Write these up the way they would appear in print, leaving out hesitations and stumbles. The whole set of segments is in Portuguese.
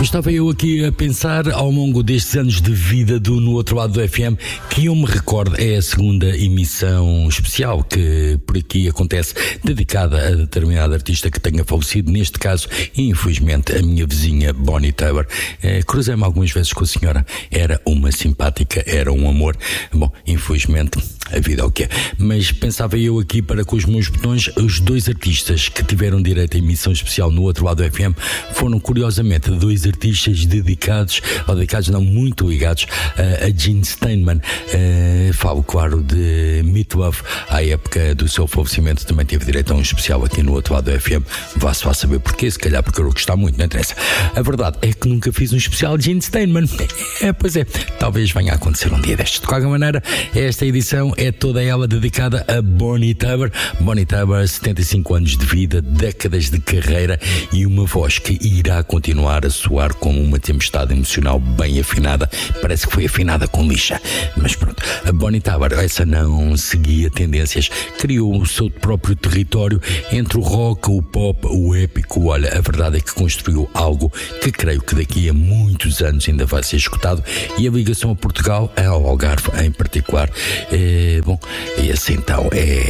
Estava eu aqui a pensar ao longo destes anos de vida do No Outro Lado do FM, que eu me recordo é a segunda emissão especial que por aqui acontece, dedicada a determinado artista que tenha falecido, neste caso, infelizmente, a minha vizinha Bonnie Tyler. Cruzei-me algumas vezes com a senhora, era uma simpática, era um amor. Bom, infelizmente, a vida é o que é. Mas pensava eu aqui para com os meus botões, os dois artistas que tiveram direito à emissão especial No Outro Lado do FM foram, curiosamente, dois artistas dedicados não, muito ligados a Gene Steinman. Falo, claro, de Meatloaf. À época do seu falecimento também teve direito a um especial aqui No Outro Lado do FM. Vá-se lá saber porquê, se calhar porque eu gostar muito, não interessa. A verdade é que nunca fiz um especial de Gene Steinman. Pois é, talvez venha a acontecer um dia destes. De qualquer maneira, esta edição é toda ela dedicada a Bonnie Tyler. Bonnie Tyler, 75 anos de vida, décadas de carreira e uma voz que irá continuar a soar como uma tempestade emocional bem afinada. Parece que foi afinada com lixa. Mas pronto, a Bonnie Tyler, essa não seguia tendências, criou o seu próprio território entre o rock, o pop, o épico. Olha, a verdade é que construiu algo que creio que daqui a muitos anos ainda vai ser escutado, e a ligação a Portugal, ao Algarve em particular, bom, e assim então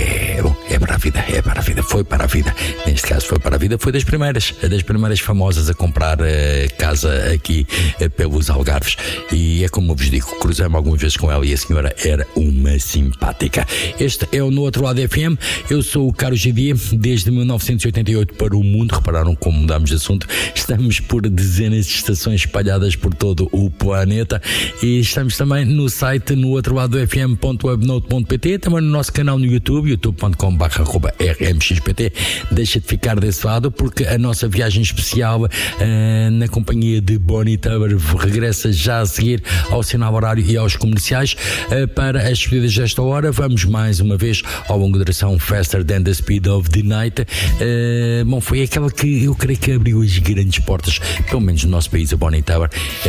é para a vida, foi para a vida, neste caso foi para a vida, foi das primeiras famosas a comprar casa aqui pelos Algarves, e é como eu vos digo, cruzei-me algumas vezes com ela e a senhora era uma simpática. Este é o No Outro Lado FM, eu sou o Carlos GD, desde 1988 para o mundo. Repararam como mudamos de assunto, estamos por dezenas de estações espalhadas por todo o planeta, e estamos também no site nootroladofm.webnote.pt, também no nosso canal no YouTube, youtube.com/rmxpt. Deixa de ficar desse lado, porque a nossa viagem especial na companhia de Bonnie Tyler regressa já a seguir ao sinal horário e aos comerciais. Para as despedidas desta hora, vamos mais uma vez ao longa duração Faster Than the Speed of the Night. Bom, foi aquela que eu creio que abriu as grandes portas, pelo menos no nosso país, a Bonnie Tyler,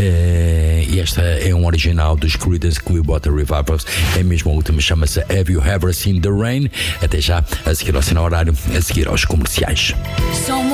e esta é um original dos Creedence Clearwater Revivals, é mesmo a última, chama-se Have You Ever Seen the Rain? Até já, a seguir ao sinal horário, a seguir aos comerciais.